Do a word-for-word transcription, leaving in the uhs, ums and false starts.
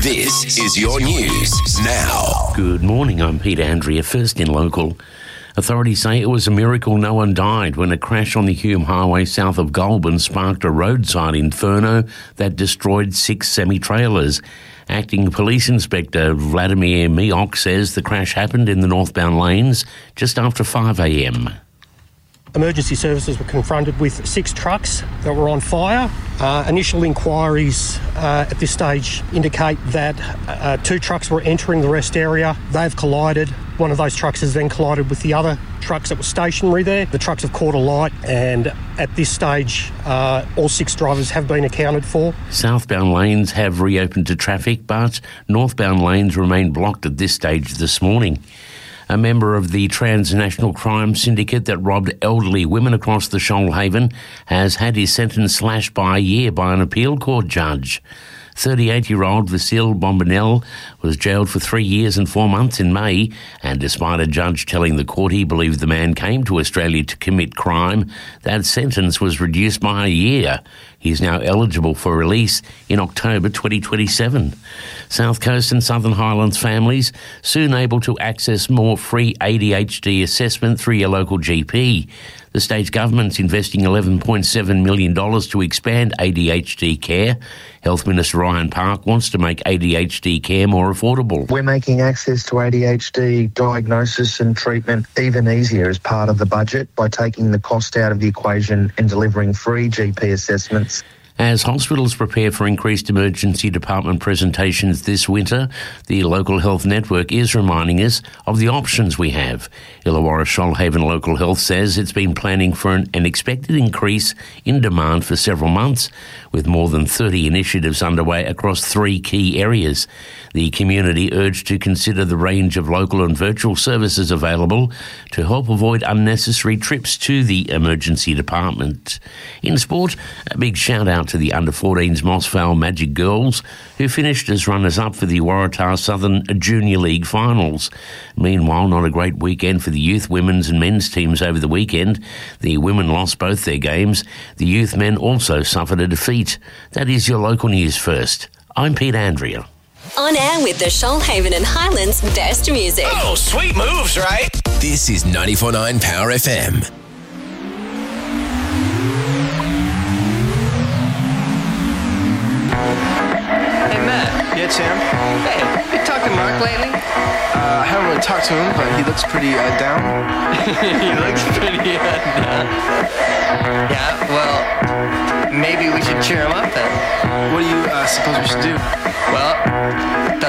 This is your news now. Good morning, I'm Peter Andrea. First in local. Authorities say it was a miracle no one died when a crash on the Hume Highway south of Goulburn sparked a roadside inferno that destroyed six semi-trailers. Acting Police Inspector Vladimir Miok says the crash happened in the northbound lanes just after five a.m. Emergency services were confronted with six trucks that were on fire. Uh, initial inquiries uh, at this stage indicate that uh, two trucks were entering the rest area. They've collided. One of those trucks has then collided with the other trucks that were stationary there. The trucks have caught alight, and at this stage, uh, all six drivers have been accounted for. Southbound lanes have reopened to traffic, but northbound lanes remain blocked at this stage this morning. A member of the transnational crime syndicate that robbed elderly women across the Shoalhaven has had his sentence slashed by a year by an appeal court judge. thirty-eight-year-old Vasil Bombonel was jailed for three years and four months in May, and despite a judge telling the court he believed the man came to Australia to commit crime, that sentence was reduced by a year. He is now eligible for release in October twenty twenty-seven. South Coast and Southern Highlands families soon able to access more free A D H D assessment through your local G P. The state government's investing eleven point seven million dollars to expand A D H D care. Health Minister Ryan Park wants to make A D H D care more affordable. We're making access to A D H D diagnosis and treatment even easier as part of the budget by taking the cost out of the equation and delivering free G P assessments. As hospitals prepare for increased emergency department presentations this winter, the local health network is reminding us of the options we have. Illawarra Shoalhaven Local Health says it's been planning for an, an expected increase in demand for several months, with more than thirty initiatives underway across three key areas. The community urged to consider the range of local and virtual services available to help avoid unnecessary trips to the emergency department. In sport, a big shout out to the under fourteens Moss Vale Magic Girls, who finished as runners-up for the Waratah Southern Junior League finals. Meanwhile, not a great weekend for the youth, women's and men's teams over the weekend. The women lost both their games. The youth men also suffered a defeat. That is your local news first. I'm Pete Andrea. On air with the Shoalhaven and Highlands best music. Oh, sweet moves, right? This is ninety-four point nine Power F M. Hey, Matt. Yeah, Sam? Hey, you talked to Mark lately? Uh, I haven't really talked to him, but he looks pretty uh, down. He looks pretty uh, down. Yeah, well, maybe we should cheer him up then. What do you uh, suppose we should do? Well,